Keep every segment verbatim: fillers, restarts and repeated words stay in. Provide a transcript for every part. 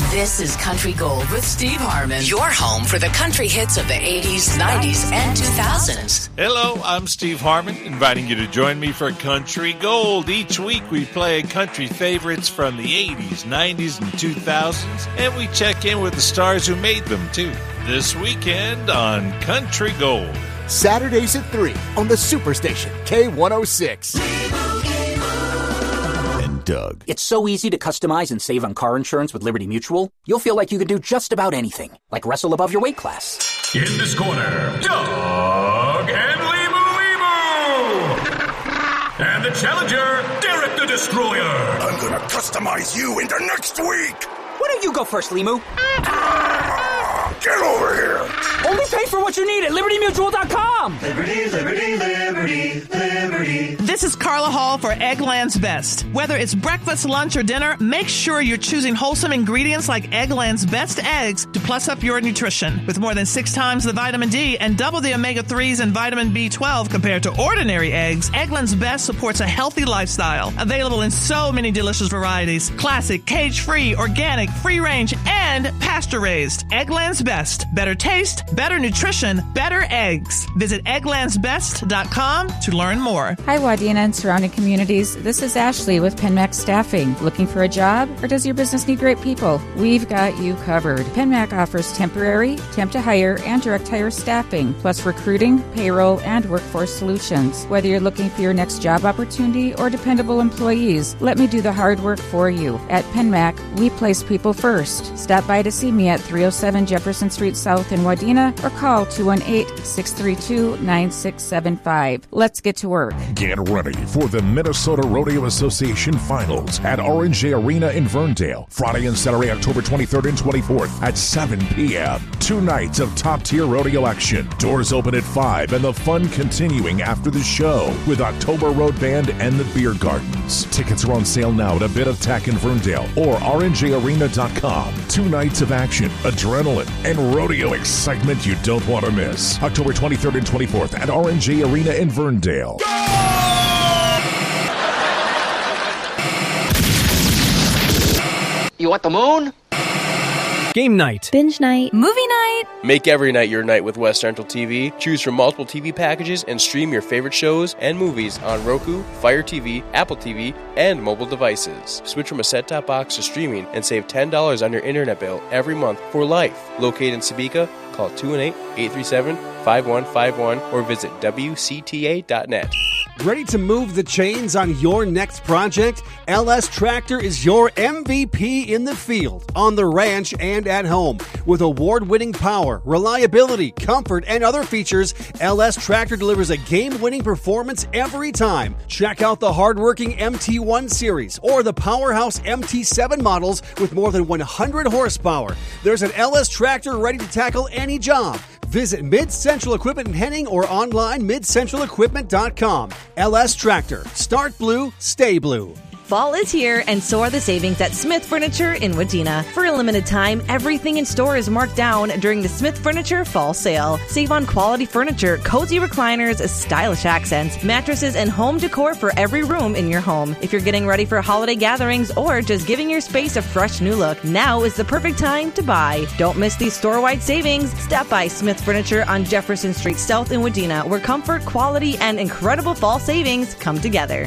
This is Country Gold with Steve Harmon, your home for the country hits of the eighties, nineties, and two thousands. Hello, I'm Steve Harmon, inviting you to join me for Country Gold. Each week we play country favorites from the eighties, nineties, and two thousands, and we check in with the stars who made them, too. This weekend on Country Gold. Saturdays at three on the Superstation, K one oh six. Doug. It's so easy to customize and save on car insurance with Liberty Mutual. You'll feel like you can do just about anything, like wrestle above your weight class. In this corner, Doug and Limu Limu! And the challenger, Derek the Destroyer. I'm gonna customize you into next week. Why don't you go first, Limu? Get over here. Only pay for what you need at Liberty Mutual dot com. Liberty, Liberty, Liberty, Liberty. This is Carla Hall for Eggland's Best. Whether it's breakfast, lunch, or dinner, make sure you're choosing wholesome ingredients like Eggland's Best eggs to plus up your nutrition. With more than six times the vitamin D and double the omega threes and vitamin B twelve compared to ordinary eggs, Eggland's Best supports a healthy lifestyle. Available in so many delicious varieties. Classic, cage-free, organic, free-range, and pasture-raised. Eggland's Best. Better taste, better nutrition, better eggs. Visit egglands best dot com to learn more. Hi, Wadena and surrounding communities. This is Ashley with Penmac Staffing. Looking for a job, or does your business need great people? We've got you covered. Penmac offers temporary, temp to hire, and direct hire staffing, plus recruiting, payroll, and workforce solutions. Whether you're looking for your next job opportunity or dependable employees, let me do the hard work for you. At Penmac, we place people first. Stop by to see me at three oh seven Jefferson Street South in Wadena or call two one eight, six three two, nine six seven five. Let's get to work. Get ready for the Minnesota Rodeo Association Finals at R and J Arena in Verndale, Friday and Saturday, October twenty-third and twenty-fourth at seven p.m. Two nights of top-tier rodeo action. Doors open at five and the fun continuing after the show with October Road Band and the Beer Gardens. Tickets are on sale now at a bit of tack in Verndale or r n j arena dot com. Two nights of action, adrenaline, and rodeo excitement you don't want to miss. October twenty-third and twenty-fourth at R and J Arena in Verndale. You want the moon? Game night. Binge night. Movie night. Make every night your night with West Central T V. Choose from multiple T V packages and stream your favorite shows and movies on Roku, Fire T V, Apple T V, and mobile devices. Switch from a set-top box to streaming and save ten dollars on your internet bill every month for life. Located in Sebeka, call two one eight, eight three seven, five one five one or visit w c t a dot net. Ready to move the chains on your next project? L S Tractor is your M V P in the field, on the ranch, and at home. With award-winning power, reliability, comfort, and other features, L S Tractor delivers a game-winning performance every time. Check out the hard-working M T one series or the powerhouse M T seven models with more than one hundred horsepower. There's an L S Tractor ready to tackle any job. Visit Mid-Central Equipment in Henning or online mid central equipment dot com. L S Tractor. Start blue, stay blue. Fall is here, and so are the savings at Smith Furniture in Wadena. For a limited time, everything in store is marked down during the Smith Furniture Fall Sale. Save on quality furniture, cozy recliners, stylish accents, mattresses, and home decor for every room in your home. If you're getting ready for holiday gatherings or just giving your space a fresh new look, now is the perfect time to buy. Don't miss these store-wide savings. Stop by Smith Furniture on Jefferson Street South in Wadena, where comfort, quality, and incredible fall savings come together.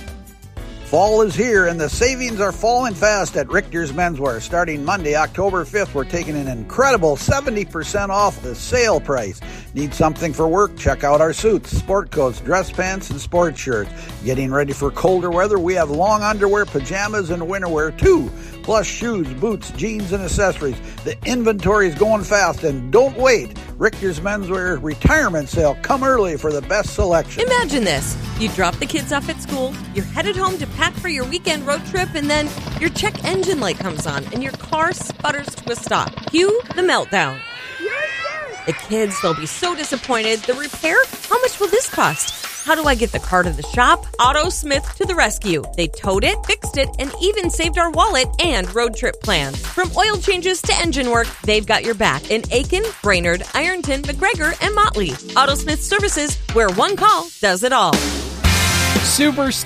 Fall is here, and the savings are falling fast at Richter's Menswear. Starting Monday, October fifth, we're taking an incredible seventy percent off the sale price. Need something for work? Check out our suits, sport coats, dress pants, and sports shirts. Getting ready for colder weather? We have long underwear, pajamas, and winterwear, too. Plus shoes, boots, jeans, and accessories. The inventory is going fast, and don't wait. Richter's Menswear retirement sale. Come early for the best selection. Imagine this. You drop the kids off at school, you're headed home to pack for your weekend road trip, and then your check engine light comes on, and your car sputters to a stop. Cue the meltdown. The kids, they'll be so disappointed. The repair? How much will this cost? How do I get the car to the shop? Auto Smith to the rescue. They towed it, fixed it, and even saved our wallet and road trip plans. From oil changes to engine work, they've got your back in Aiken, Brainerd, Ironton, McGregor, and Motley. Auto Smith Services, where one call does it all.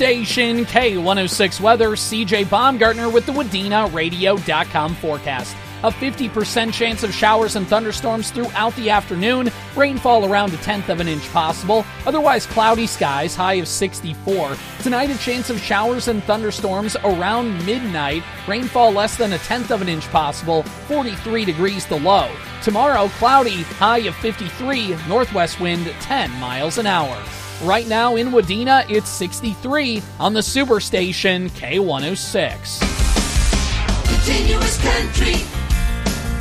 Superstation K one oh six weather, C J Baumgartner with the Wadena Radio dot com forecast. A fifty percent chance of showers and thunderstorms throughout the afternoon. Rainfall around a tenth of an inch possible. Otherwise cloudy skies, high of sixty-four. Tonight a chance of showers and thunderstorms around midnight. Rainfall less than a tenth of an inch possible. forty-three degrees the low. Tomorrow cloudy, high of fifty-three. Northwest wind ten miles an hour. Right now in Wadena, it's sixty-three on the Superstation K one oh six. Continuous country.